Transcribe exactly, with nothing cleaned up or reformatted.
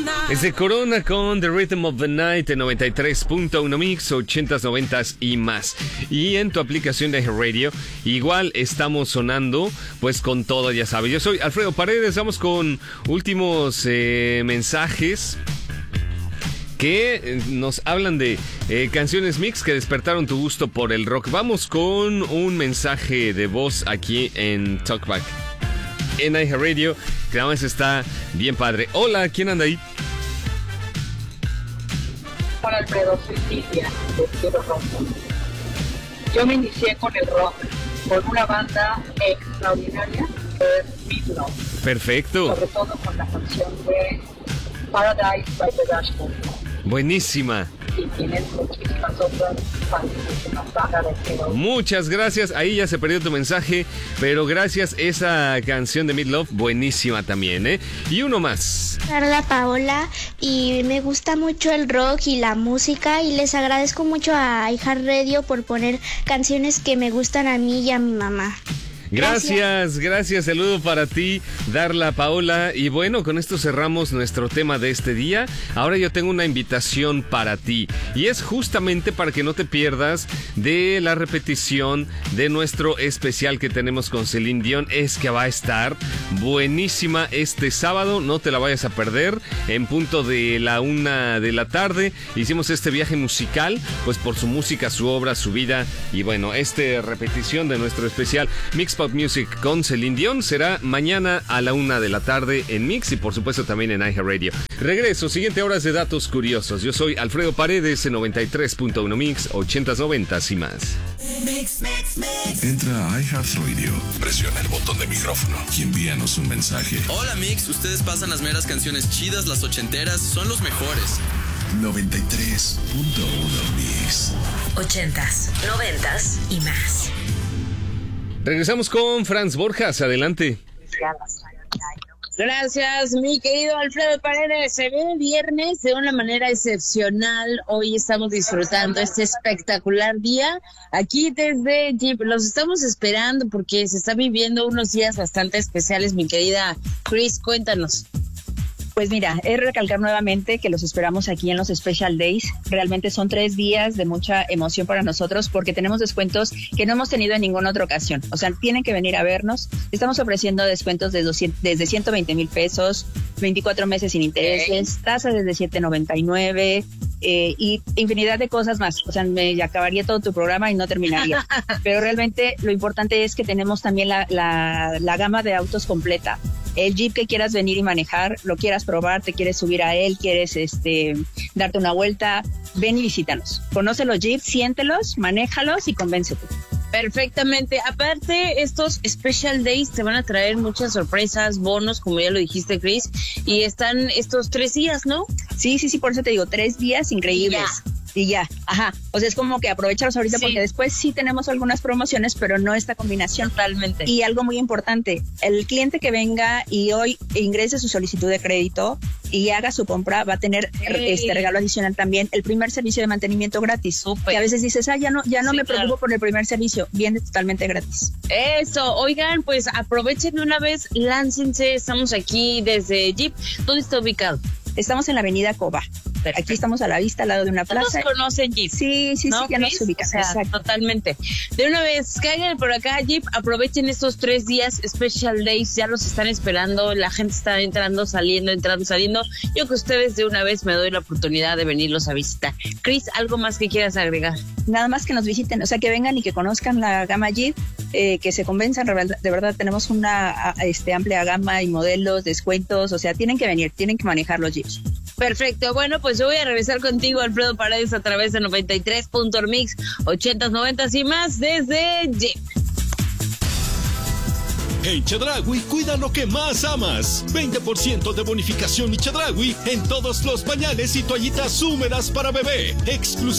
Es de Corona con The Rhythm of the Night en noventa y tres punto uno Mix, ochentas, noventas y más. Y en tu aplicación de Radio, igual estamos sonando, pues con todo, ya sabes. Yo soy Alfredo Paredes, vamos con últimos eh, mensajes que nos hablan de eh, canciones mix que despertaron tu gusto por el rock. Vamos con un mensaje de voz aquí en Talkback en iHeartRadio, que además está bien padre. Hola, ¿quién anda ahí? Hola Alfredo, soy Silvia de Cielo Rojo. Yo me inicié con el rock con una banda extraordinaria que es Meat Loaf. Perfecto. Sobre todo con la canción de Paradise by the Dashboard. Buenísima. Y tienen muchísimas otras famosísimas bandas de Cielo. Muchas gracias. Ahí ya se perdió tu mensaje, pero gracias. Esa canción de Meat Loaf, buenísima también, ¿eh? Y uno más. Carla Paola, y me gusta mucho el rock y la música, y les agradezco mucho a iHeartRadio por poner canciones que me gustan a mí y a mi mamá. Gracias, gracias, saludo para ti, Darla Paola. Y bueno, con esto cerramos nuestro tema de este día. Ahora yo tengo una invitación para ti, y es justamente para que no te pierdas de la repetición de nuestro especial que tenemos con Celine Dion. Es que va a estar buenísima este sábado, no te la vayas a perder. En punto de la una de la tarde hicimos este viaje musical, pues por su música, su obra, su vida. Y bueno, esta repetición de nuestro especial Mix Pop Music con Celine Dion será mañana a la una de la tarde en Mix, y por supuesto también en iHeartRadio. Regreso, siguiente horas de datos curiosos. Yo soy Alfredo Paredes en noventa y tres punto uno Mix, ochentas, noventas y más. Mix, mix, mix. Entra a iHeartRadio, presiona el botón de micrófono y envíanos un mensaje. Hola Mix, ustedes pasan las meras canciones chidas, las ochenteras, son los mejores. noventa y tres punto uno Mix. Ochentas, noventas y más. Regresamos con Franz Borjas, adelante. Gracias, mi querido Alfredo Paredes. Se ve el viernes de una manera excepcional. Hoy estamos disfrutando este espectacular día aquí desde Jeep. Los estamos esperando porque se están viviendo unos días bastante especiales, mi querida Chris. Cuéntanos. Pues mira, es recalcar nuevamente que los esperamos aquí en los Special Days. Realmente son tres días de mucha emoción para nosotros porque tenemos descuentos que no hemos tenido en ninguna otra ocasión. O sea, tienen que venir a vernos. Estamos ofreciendo descuentos de doscientos, desde ciento veinte mil pesos, veinticuatro meses sin intereses, tasas desde siete noventa y nueve eh, y infinidad de cosas más. O sea, me acabaría todo tu programa y no terminaría. Pero realmente lo importante es que tenemos también la, la, la gama de autos completa. El Jeep que quieras venir y manejar, lo quieras probar, te quieres subir a él, quieres este darte una vuelta, ven y visítanos. Conoce los Jeeps, siéntelos, manéjalos y convéncete. Perfectamente. Aparte, estos Special Days te van a traer muchas sorpresas, bonos, como ya lo dijiste, Chris, y están estos tres días, ¿no? Sí, sí, sí, por eso te digo, tres días increíbles. Ya. Y ya, ajá, o sea, es como que aprovecharlos ahorita, sí, porque después sí tenemos algunas promociones, pero no esta combinación. Totalmente. Y algo muy importante, el cliente que venga y hoy ingrese su solicitud de crédito y haga su compra, va a tener hey. este regalo adicional también, el primer servicio de mantenimiento gratis. Súper. Que a veces dices, ah, ya no, ya no sí, me preocupo claro. por el primer servicio, viene totalmente gratis. Eso, oigan, pues aprovechen de una vez, láncense, estamos aquí desde Jeep. ¿Dónde está ubicado? Estamos en la avenida Coba. Perfecto. Aquí estamos a la vista, al lado de una plaza. Todos conocen Jeep. Sí, sí, ¿no, sí, ya Chris? nos ubican. O sea, exacto. Totalmente. De una vez, caigan por acá, Jeep, aprovechen estos tres días, Special Days, ya los están esperando, la gente está entrando, saliendo, entrando, saliendo. Yo que ustedes de una vez me doy la oportunidad de venirlos a visitar. Chris, ¿algo más que quieras agregar? Nada más que nos visiten, o sea, que vengan y que conozcan la gama Jeep, eh, que se convenzan, de verdad tenemos una este, amplia gama y modelos, descuentos, o sea, tienen que venir, tienen que manejar los Jeeps. Perfecto, bueno, pues yo voy a regresar contigo, Alfredo Paredes, a través de noventa y tres punto mix, ochentas, noventas y más desde Jeep. En Chedraui, cuida lo que más amas. veinte por ciento de bonificación y Chedraui en todos los pañales y toallitas húmedas para bebé. Exclusivo.